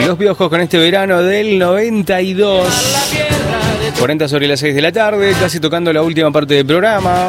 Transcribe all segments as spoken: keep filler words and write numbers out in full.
Los Piojos con este verano del noventa y dos. cuarenta sobre las seis de la tarde, casi tocando la última parte del programa.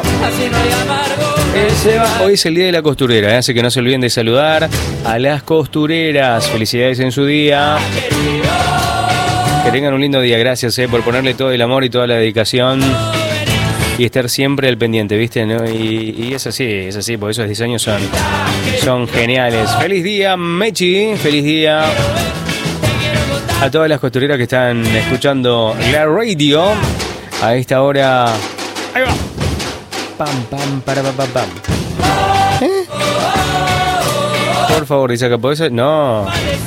Hoy es el día de la costurera, ¿eh? Así que no se olviden de saludar a las costureras. Felicidades en su día. Que tengan un lindo día, gracias eh, por ponerle todo el amor y toda la dedicación y estar siempre al pendiente, ¿viste? ¿No? Y, y es así, es así, porque esos diseños son, son geniales. Feliz día, Mechi, feliz día a todas las costureras que están escuchando la radio a esta hora. Ahí va. Pam, pam, para, pam, pam, pam. ¿Eh? Por favor, dice acá, ¿podés? No.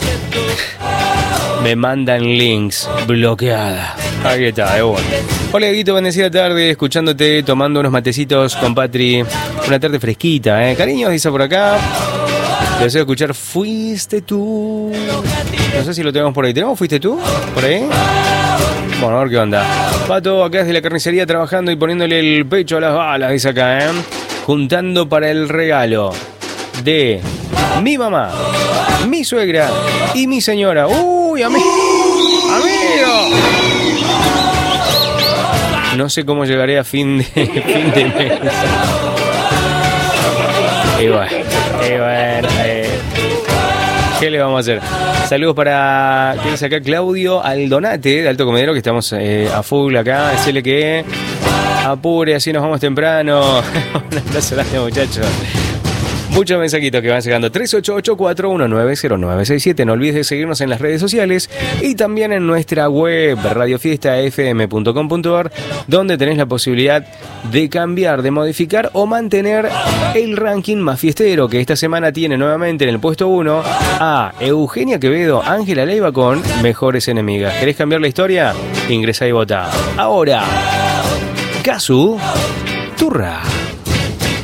Me mandan links. Bloqueada. Ahí está, de bueno. Hola, Guito, bendecida tarde, escuchándote, tomando unos matecitos con Patri. Una tarde fresquita, ¿eh? Cariños, dice por acá. Deseo escuchar Fuiste tú. No sé si lo tenemos por ahí. ¿Tenemos Fuiste tú? ¿Por ahí? Bueno, a ver qué onda. Pato, acá desde la carnicería trabajando y poniéndole el pecho a las balas, dice acá, ¿eh? Juntando para el regalo de mi mamá, mi suegra y mi señora. ¡Uy, amigo! ¡Amigo! No sé cómo llegaré a fin de, fin de mes. Y bueno, y bueno eh, ¿qué le vamos a hacer? Saludos para, ¿quién saca? Claudio Aldonate, de Alto Comedero, que estamos eh, a full acá. Decirle que apure, así nos vamos temprano. Un abrazo grande, muchachos. Muchos mensajitos que van llegando. tres ocho ocho, cuatro uno nueve, cero nueve seis siete. No olvides de seguirnos en las redes sociales y también en nuestra web radio fiesta f m punto com punto a r, donde tenés la posibilidad de cambiar, de modificar o mantener el ranking más fiestero, que esta semana tiene nuevamente en el puesto uno a Eugenia Quevedo, Ángela Leiva con Mejores Enemigas. ¿Querés cambiar la historia? Ingresá y votá. Ahora, Casu Turra.